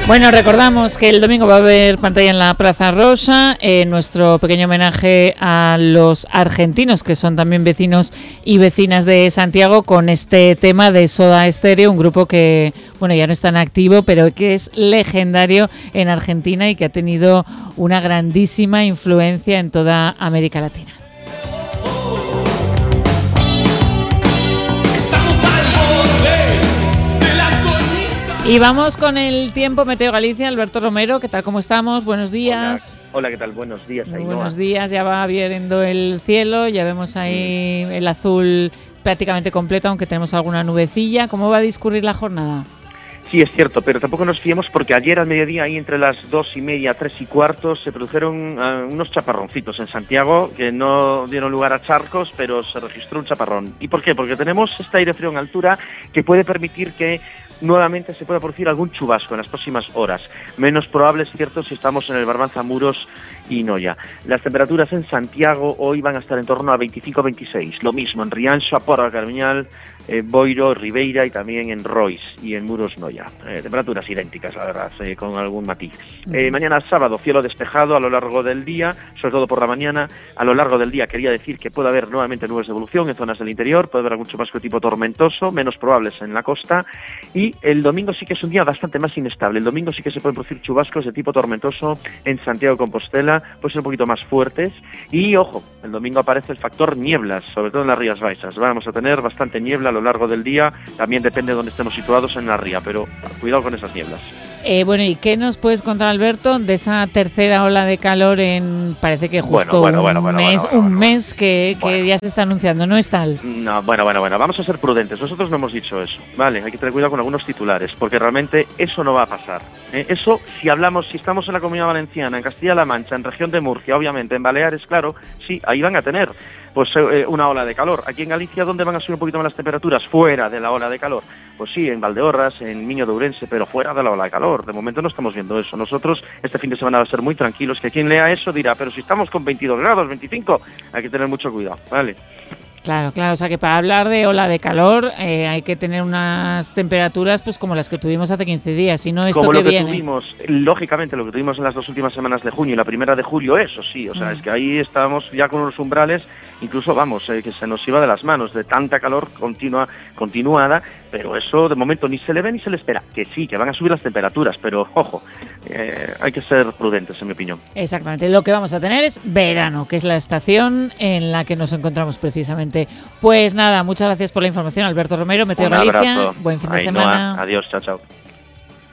Bueno, recordamos que el domingo va a haber pantalla en la Plaza Rosa, nuestro pequeño homenaje a los argentinos, que son también vecinos y vecinas de Santiago, con este tema de Soda Stereo, un grupo que, bueno, ya no es tan activo, pero que es legendario en Argentina y que ha tenido una grandísima influencia en toda América Latina. Y vamos con el tiempo Meteo Galicia. Alberto Romero, ¿qué tal? ¿Cómo estamos? Buenos días. Hola, ¿qué tal? Buenos días, Ainhoa. Buenos días, ya va viendo el cielo, ya vemos ahí el azul prácticamente completo, aunque tenemos alguna nubecilla. ¿Cómo va a discurrir la jornada? Sí, es cierto, pero tampoco nos fiemos porque ayer al mediodía, ahí entre las 2:30, 3:15, se produjeron unos chaparroncitos en Santiago que no dieron lugar a charcos, pero se registró un chaparrón. ¿Y por qué? Porque tenemos este aire frío en altura que puede permitir que nuevamente se pueda producir algún chubasco en las próximas horas. Menos probable, es cierto, si estamos en el Barbanza, Muros y Noia. Las temperaturas en Santiago hoy van a estar en torno a 25-26. Lo mismo en Rianxo, Porra, Carmiñal, Boiro, Ribeira y también en Rois y en Muros, Noia. Temperaturas idénticas, la verdad, con algún matiz. Mañana sábado, cielo despejado a lo largo del día, sobre todo por la mañana. A lo largo del día quería decir que puede haber nuevamente nubes de evolución en zonas del interior, puede haber algún chubasco de tipo tormentoso, menos probables en la costa. Y el domingo sí que es un día bastante más inestable. El domingo sí que se pueden producir chubascos de tipo tormentoso en Santiago de Compostela, pueden ser un poquito más fuertes. Y ojo, el domingo aparece el factor nieblas, sobre todo en las Rías Baixas. Vamos a tener bastante niebla a lo largo del día, también depende de dónde estemos situados en la ría, pero cuidado con esas nieblas. Bueno, ¿y qué nos puedes contar, Alberto, de esa tercera ola de calor en, parece que justo un mes que ya se está anunciando, ¿no es tal? No, bueno, vamos a ser prudentes, nosotros no hemos dicho eso, ¿vale? Hay que tener cuidado con algunos titulares, porque realmente eso no va a pasar. Eso, si estamos en la Comunidad Valenciana, en Castilla-La Mancha, en región de Murcia, obviamente, en Baleares, claro, sí, ahí van a tener pues una ola de calor. Aquí en Galicia, ¿dónde van a subir un poquito más las temperaturas? Fuera de la ola de calor. Pues sí, en Valdeorras, en Miño de Ourense, pero fuera de la ola de calor. De momento no estamos viendo eso. Nosotros este fin de semana va a ser muy tranquilos, que quien lea eso dirá, pero si estamos con 22 grados, 25, hay que tener mucho cuidado, ¿vale? Claro, o sea que para hablar de ola de calor hay que tener unas temperaturas pues como las que tuvimos hace 15 días, si no esto como que lo que viene. Tuvimos, lógicamente lo que tuvimos en las 2 últimas semanas de junio y la primera de julio, eso sí, o sea, es que ahí estábamos ya con unos umbrales, incluso que se nos iba de las manos, de tanta calor continuada, pero eso de momento ni se le ve ni se le espera, que sí, que van a subir las temperaturas, pero ojo, hay que ser prudentes en mi opinión. Exactamente, lo que vamos a tener es verano, que es la estación en la que nos encontramos precisamente. Pues nada, muchas gracias por la información, Alberto Romero, Meteo Galicia. Un abrazo. Buen fin de semana. Adiós, chao.